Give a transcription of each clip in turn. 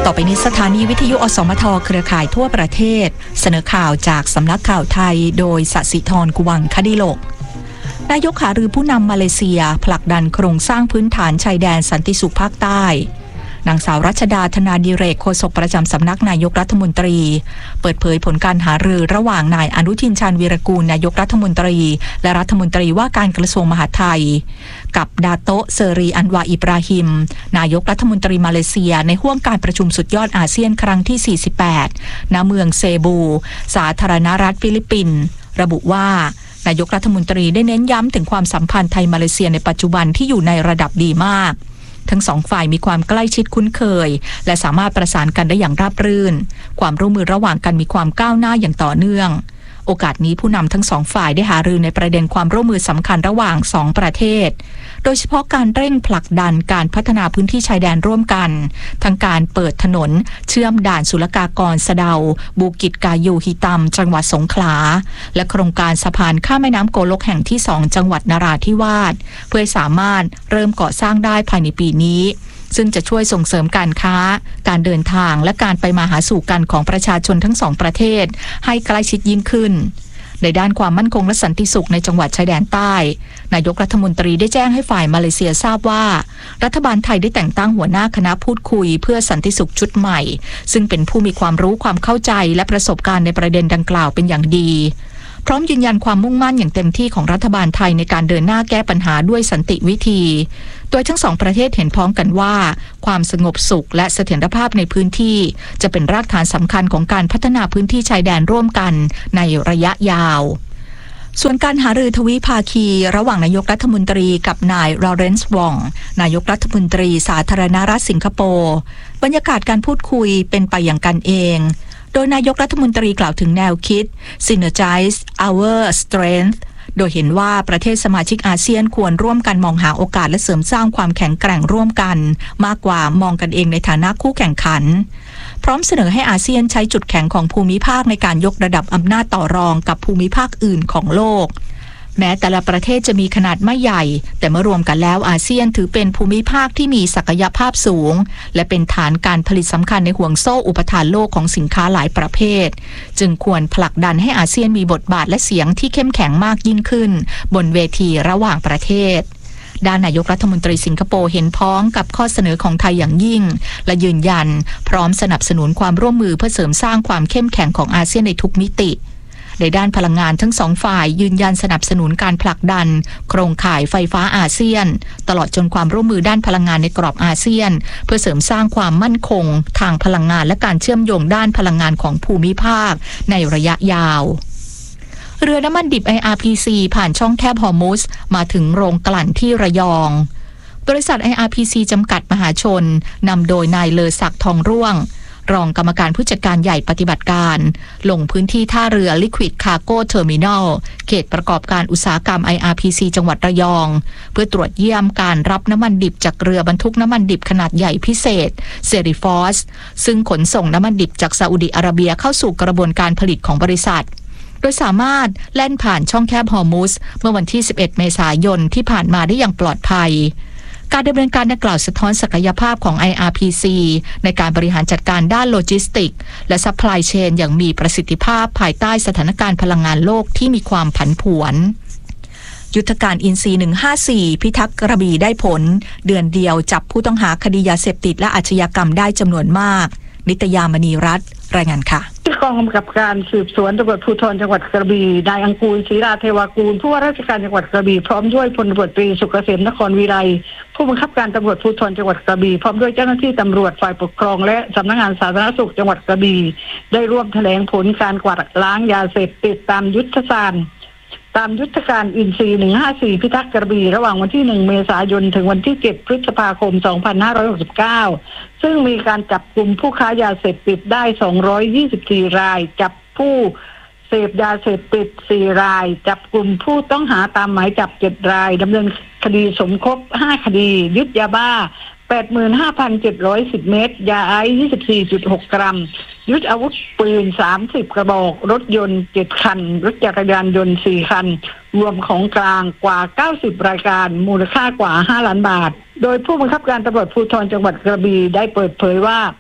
ต่อไปนี้สถานีวิทยุอสมทเครือข่ายทั่วประเทศเสนอข่าวจากสำนักข่าวไทยโดยสศิธร กุวังคดิโลกนายกหารือผู้นำมาเลเซียผลักดันโครงสร้างพื้นฐานชายแดนสันติสุขภาคใต้นางสาวรัชดาธนาดิเรกโฆษกประจำสำนักนายกรัฐมนตรีเปิดเผยผลการหารือระหว่างนายอนุทินชาญวีรกูลนายกรัฐมนตรีและรัฐมนตรีว่าการกระทรวงมหาดไทยกับดาโตะเซรีอันวาอิบราฮิมนายกรัฐมนตรีมาเลเซียในห้วงการประชุมสุดยอดอาเซียนครั้งที่48ณเมืองเซบูสาธารณรัฐฟิลิปปินส์ระบุว่านายกรัฐมนตรีได้เน้นย้ำถึงความสัมพันธ์ไทยมาเลเซียในปัจจุบันที่อยู่ในระดับดีมากทั้งสองฝ่ายมีความใกล้ชิดคุ้นเคยและสามารถประสานกันได้อย่างราบรื่นความร่วมมือระหว่างกันมีความก้าวหน้าอย่างต่อเนื่องโอกาสนี้ผู้นำทั้งสองฝ่ายได้หารือในประเด็นความร่วมมือสำคัญระหว่างสองประเทศโดยเฉพาะการเร่งผลักดันการพัฒนาพื้นที่ชายแดนร่วมกันทั้งการเปิดถนนเชื่อมด่านศุลกากรสะเดาบูกิจกายูฮิตัมจังหวัดสงขลาและโครงการสะพานข้ามแม่น้ำโกลกแห่งที่2จังหวัดนราธิวาสเพื่อสามารถเริ่มก่อสร้างได้ภายในปีนี้ซึ่งจะช่วยส่งเสริมการค้าการเดินทางและการไปมาหาสู่กันของประชาชนทั้งสองประเทศให้ใกล้ชิดยิ่งขึ้นในด้านความมั่นคงและสันติสุขในจังหวัดชายแดนใต้นายกรัฐมนตรีได้แจ้งให้ฝ่ายมาเลเซียทราบว่ารัฐบาลไทยได้แต่งตั้งหัวหน้าคณะพูดคุยเพื่อสันติสุขชุดใหม่ซึ่งเป็นผู้มีความรู้ความเข้าใจและประสบการณ์ในประเด็นดังกล่าวเป็นอย่างดีพร้อมยืนยันความมุ่งมั่นอย่างเต็มที่ของรัฐบาลไทยในการเดินหน้าแก้ปัญหาด้วยสันติวิธีโดยทั้งสองประเทศเห็นพ้องกันว่าความสงบสุขและเสถียรภาพในพื้นที่จะเป็นรากฐานสำคัญของการพัฒนาพื้นที่ชายแดนร่วมกันในระยะยาวส่วนการหารือทวิภาคีระหว่างนายกรัฐมนตรีกับนายลอเรนซ์วองนายกรัฐมนตรีสาธารณรัฐสิงคโปร์บรรยากาศการพูดคุยเป็นไปอย่างกันเองโดยนายกรัฐมนตรีกล่าวถึงแนวคิด Synergize Our Strength โดยเห็นว่าประเทศสมาชิกอาเซียนควรร่วมกันมองหาโอกาสและเสริมสร้างความแข็งแกร่งร่วมกันมากกว่ามองกันเองในฐานะคู่แข่งขันพร้อมเสนอให้อาเซียนใช้จุดแข็งของภูมิภาคในการยกระดับอำนาจต่อรองกับภูมิภาคอื่นของโลกแม้แต่ละประเทศจะมีขนาดไม่ใหญ่แต่เมื่อรวมกันแล้วอาเซียนถือเป็นภูมิภาคที่มีศักยภาพสูงและเป็นฐานการผลิตสำคัญในห่วงโซ่อุปทานโลกของสินค้าหลายประเภทจึงควรผลักดันให้อาเซียนมีบทบาทและเสียงที่เข้มแข็งมากยิ่งขึ้นบนเวทีระหว่างประเทศด้านนายกรัฐมนตรีสิงคโปร์เห็นพ้องกับข้อเสนอของไทยอย่างยิ่งและยืนยันพร้อมสนับสนุนความร่วมมือเพื่อเสริมสร้างความเข้มแข็งของอาเซียนในทุกมิติในด้านพลังงานทั้งสองฝ่ายยืนยันสนับสนุนการผลักดันโครงข่ายไฟฟ้าอาเซียนตลอดจนความร่วมมือด้านพลังงานในกรอบอาเซียนเพื่อเสริมสร้างความมั่นคงทางพลังงานและการเชื่อมโยงด้านพลังงานของภูมิภาคในระยะยาวเรือน้ำมันดิบ IRPC ผ่านช่องแคบฮอร์มุสมาถึงโรงกลั่นที่ระยองบริษัท IRPC จำกัดมหาชนนำโดยนายเลอศักดิ์ทองร่วงรองกรรมการผู้จัดการใหญ่ปฏิบัติการลงพื้นที่ท่าเรือ Liquid Cargo Terminal เขตประกอบการอุตสาหกรรม IRPC จังหวัดระยองเพื่อตรวจเยี่ยมการรับน้ำมันดิบจากเรือบรรทุกน้ำมันดิบขนาดใหญ่พิเศษเซริฟอสซึ่งขนส่งน้ำมันดิบจากซาอุดิอาระเบียเข้าสู่กระบวนการผลิตของบริษัทโดยสามารถแล่นผ่านช่องแคบฮอร์มุสเมื่อวันที่11เมษายนที่ผ่านมาได้อย่างปลอดภัยการดำเนินการดังกล่าวสะท้อนศักยภาพของ IRPC ในการบริหารจัดการด้านโลจิสติกและซัพพลายเชนอย่างมีประสิทธิภาพภายใต้สถานการณ์พลังงานโลกที่มีความผันผวนยุทธการอินทรีย์154พิทักษ์กระบี่ได้ผลเดือนเดียวจับผู้ต้องหาคดียาเสพติดและอาชญากรรมได้จำนวนมากนิตยามณีรัตน์รายงานค่ะกองกำกับการสืบสวนตำรวจภูธรจังหวัดกระบี่นายอังกูลศรีราเทวากูลผู้ว่าราชการจังหวัดกระบี่พร้อมด้วยพลตำรวจตรีสุกเกษมนครวีไลผู้บังคับการตำรวจภูธรจังหวัดกระบี่พร้อมด้วยเจ้าหน้าที่ตำรวจฝ่ายปกครองและสำนักงานสาธารณสุขจังหวัดกระบี่ได้ร่วมแถลงผลการกวาดล้างยาเสพติดตามยุทธการอินทรีย์154พิทักษ์กระบี่ระหว่างวันที่1เมษายนถึงวันที่7พฤษภาคม2569ซึ่งมีการจับกุมผู้ค้ายาเสพติดได้224รายจับผู้เสพยาเสพติด4รายจับกลุ่มผู้ต้องหาตามหมายจับ7รายดำเนินคดีสมคบ5คดียึดยาบ้า 85,710 เมตรยาไอซ์ 24.6 กรัมยึดอาวุธปืน30กระบอกรถยนต์7คันรถจักรยานยนต์4คันรวมของกลางกว่า90รายการมูลค่ากว่า5ล้านบาทโดยผู้บังคับการตำรวจภูธรจังหวัดกระบี่ได้เปิดเผยว่า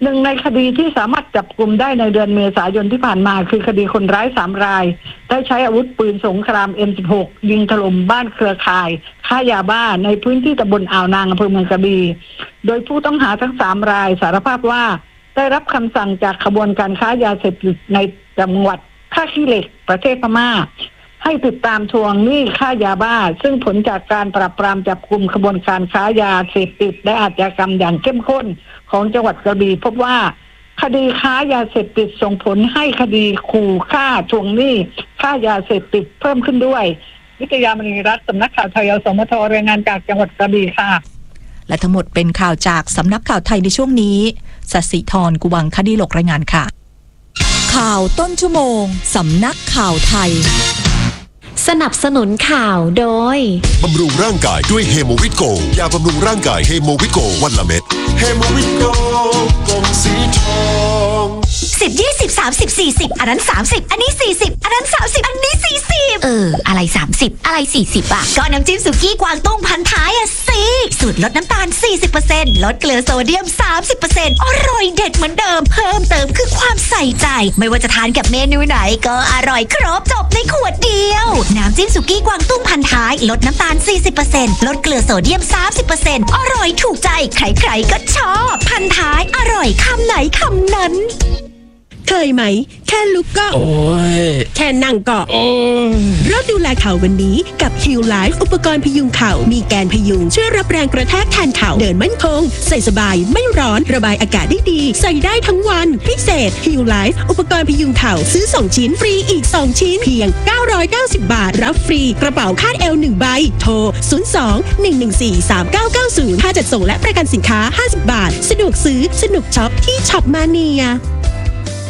หนึ่งในคดีที่สามารถจับกุมได้ในเดือนเมษายนที่ผ่านมาคือคดีคนร้าย3 รายได้ใช้อาวุธปืนสงคราม M16 ยิงถล่มบ้านเครือข่ายค้ายาบ้าในพื้นที่ตำบลอ่าวนางอำเภอเมืองกระบี่โดยผู้ต้องหาทั้ง3 รายสารภาพว่าได้รับคำสั่งจากขบวนการค้ายาเสพติดในจังหวัดท่าขี้เหล็กประเทศพม่าให้ติดตามทวงหนี้ค่ายาบ้าซึ่งผลจากการปราบปรามจับกุมขบวนการค้ายาเสพติดและอาชญากรรมอย่างเข้มข้นของจังหวัดกระบี่พบว่าคดีค้ายาเสพติดส่งผลให้คดีขู่ฆ่าทวงหนี้ค่ายาเสพติดเพิ่มขึ้นด้วยวิทยามณีรัตน์สำนักข่าวไทยอสมทรายงานจากจังหวัดกระบี่ค่ะและทั้งหมดเป็นข่าวจากสำนักข่าวไทยในช่วงนี้สศิธรกุวังคดีหลกรายงานค่ะข่าวต้นชั่วโมงสำนักข่าวไทยสนับสนุนข่าวโดยบำรุงร่างกายด้วยเฮโมวิตโกยาบำรุงร่างกายเฮโมวิตโกวันละเม็ดเฮโมวิตโกกล่องสีทอง 10 20 30 40อันนั้น30อันนี้40อันนั้น30อันนี้40อะไร30อะไร40อ่ะก็น้ำจิ้มสุกี้กวางตุ้งพันท้ายอ่ะสิสูตรลดน้ำตาล 40% ลดเกลือโซเดียม 30% อร่อยเด็ดเหมือนเดิมเพิ่มเติมคือความใส่ใจไม่ว่าจะทานกับเมนูไหนก็อร่อยครบจบในขวดเดียวน้ำจิ้มสุกี้กวางตุ้งพันท้ายลดน้ำตาล 40% ลดเกลือโซเดียม 30% อร่อยถูกใจใครๆก็ชอบพันท้ายอร่อยคำไหนคำนั้นเคยไหมแค่ลุกก็โอ้ยแค่นั่งก็โอ้ยเริ่มดูแลเข่าวันนี้กับ Heal Life อุปกรณ์พยุงเข่ามีแกนพยุงช่วยรับแรงกระแทกแทนเข่าเดินมั่นคงใส่สบายไม่ร้อนระบายอากาศได้ดีใส่ได้ทั้งวันพิเศษ Heal Life อุปกรณ์พยุงเข่าซื้อ2 ชิ้นฟรีอีก2 ชิ้นเพียง990 บาทรับฟรีกระเป๋าคาดเอว1ใบโทร02-114-3990ค่าจัดส่งและประกันสินค้า50 บาทสะดวกซื้อสนุกช็อปที่ช็อปมาเนีย